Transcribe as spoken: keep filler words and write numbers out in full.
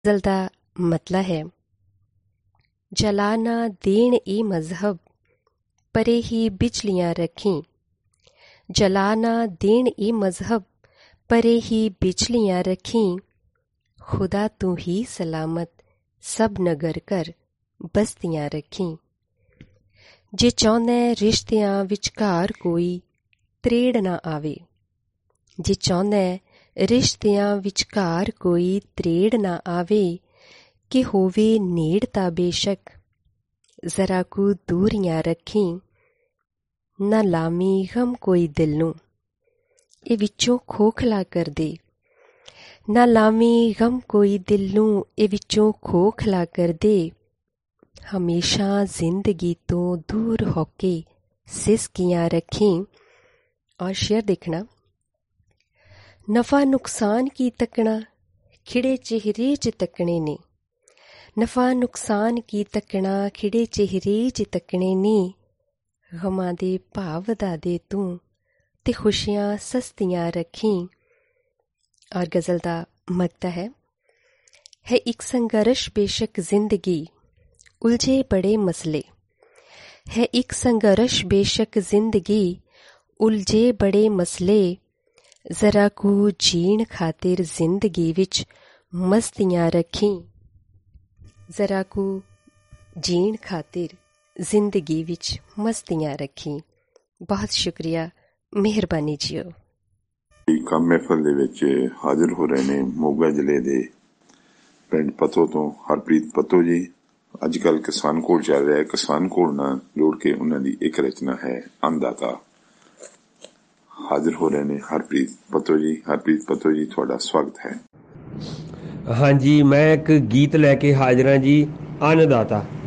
गज़ल दा मतला है, जलाना देन ई मज़हब परे ही बिजलियाँ रखीं। जलाना देन ई मज़हब परे ही बिजलियाँ रखीं। खुदा तू ही सलामत सब नगर कर बस्तियाँ रखीं। जे चाहुंदा रिश्तियां विचकार कोई त्रेड़ ना आवे, जे चाहुंदा रिश्तियां विचकार कोई त्रेड़ ना आवे, कि होवे नेड़ता बेशक जरा कु दूरियां रखीं। ना लामी गम कोई दिल नूं ए विचों खोखला कर दे, ना लामी गम कोई दिल नूं ए विचों खोखला कर दे। हमेशा जिंदगी तो दूर होके सिसकियां रखीं। और शेर देखना, नफा नुकसान की तकना खिड़े चेहरे च तकने ने। नफा नुकसान की तकना खिड़े चेहरे च तकने ने। गमां दे भाव वधा दे तू ते खुशियां सस्तियां रखीं। और गज़ल दा मकता है, है एक संघर्ष बेशक जिंदगी उलझे बड़े मसले। है एक संघर्ष बेशक जिंदगी उलझे बड़े मसले। जरा कु जीण खातिर जिंदगी विच मस्तियां रखीं। जरा कु जीण खातिर जिंदगी विच मस्तियां रखीं। बहुत शुक्रिया, मेहरबानी जियो। ਕੰਮ ਮਹਿਫਲ ਦੇ ਵਿੱਚ ਹਾਜ਼ਰ ਹੋ ਰਹੇ ਨੇ ਮੋਗਾ ਜ਼ਿਲ੍ਹੇ ਦੇ ਪਿੰਡ ਪੱਤੋ ਤੋਂ ਹਰਪ੍ਰੀਤ ਪੱਤੋ ਜੀ। ਅੱਜ ਕੱਲ ਕਿਸਾਨ ਕੋਲ ਚੱਲ ਰਿਹਾ, ਕਿਸਾਨ ਕੋਲ ਨਾਲ ਜੋੜ ਕੇ ਉਹਨਾਂ ਦੀ ਇੱਕ ਰਚਨਾ ਹੈ ਅੰਨਦਾਤਾ। ਹਾਜ਼ਰ ਹੋ ਰਹੇ ਨੇ ਹਰਪ੍ਰੀਤ ਪੱਤੋ ਜੀ। ਹਰਪ੍ਰੀਤ ਪੱਤੋ ਜੀ, ਤੁਹਾਡਾ ਸਵਾਗਤ ਹੈ। ਹਾਂਜੀ, ਮੈਂ ਇੱਕ ਗੀਤ ਲੈ ਕੇ ਹਾਜ਼ਰ ਹਾਂ ਜੀ, ਅੰਨਦਾਤਾ।